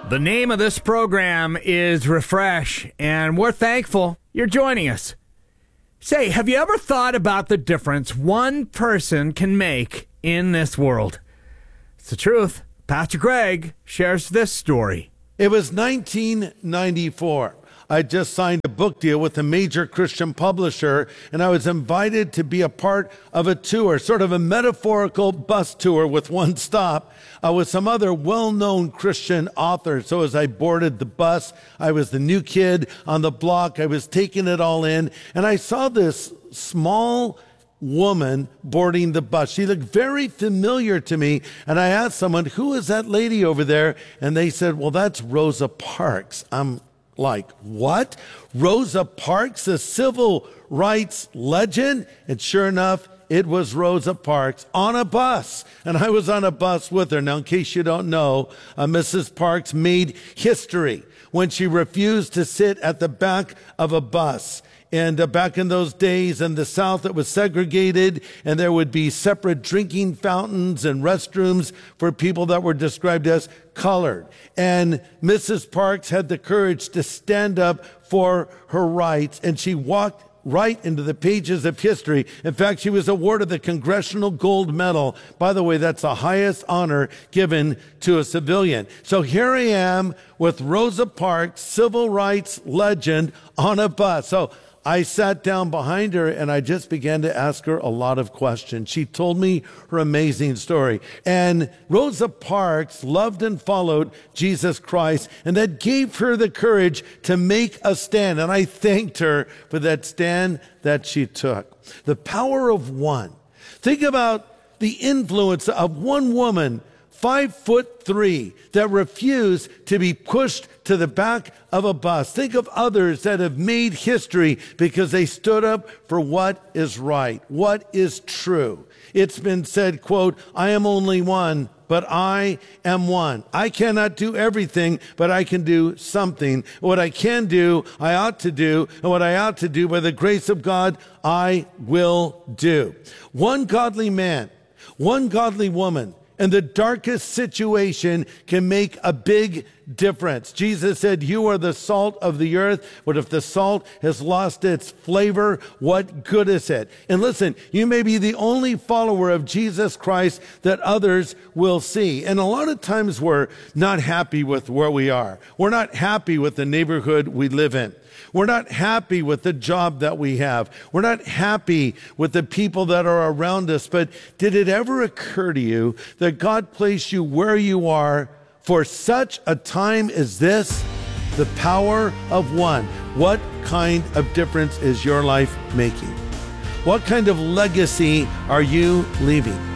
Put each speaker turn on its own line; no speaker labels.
The name of this program is Refresh, and we're thankful you're joining us. Say, have you ever thought about the difference one person can make in this world? It's the truth. Pastor Greg shares this story.
It was 1994. I just signed a book deal with a major Christian publisher, and I was invited to be a part of a tour, sort of a metaphorical bus tour with one stop, with some other well-known Christian authors. So as I boarded the bus, I was the new kid on the block. I was taking it all in, and I saw this small woman boarding the bus. She looked very familiar to me, and I asked someone, "Who is that lady over there?" And they said, "Well, that's Rosa Parks." I'm like, what? Rosa Parks, a civil rights legend? And sure enough, it was Rosa Parks on a bus. And I was on a bus with her. Now, in case you don't know, Mrs. Parks made history when she refused to sit at the back of a bus. And back in those days in the South, it was segregated, and there would be separate drinking fountains and restrooms for people that were described as colored. And Mrs. Parks had the courage to stand up for her rights, and she walked right into the pages of history. In fact, she was awarded the Congressional Gold Medal. By the way, that's the highest honor given to a civilian. So here I am with Rosa Parks, civil rights legend, on a bus. So I sat down behind her and I just began to ask her a lot of questions. She told me her amazing story. And Rosa Parks loved and followed Jesus Christ, and that gave her the courage to make a stand. And I thanked her for that stand that she took. The power of one. Think about the influence of one woman, 5'3", that refused to be pushed to the back of a bus. Think of others that have made history because they stood up for what is right, what is true. It's been said, quote, "I am only one, but I am one. I cannot do everything, but I can do something. What I can do, I ought to do, and what I ought to do by the grace of God, I will do." One godly man, one godly woman, and the darkest situation can make a big difference. Jesus said, "You are the salt of the earth, but if the salt has lost its flavor, what good is it?" And listen, you may be the only follower of Jesus Christ that others will see. And a lot of times we're not happy with where we are. We're not happy with the neighborhood we live in. We're not happy with the job that we have. We're not happy with the people that are around us. But did it ever occur to you that God placed you where you are for such a time as this? The power of one. What kind of difference is your life making? What kind of legacy are you leaving?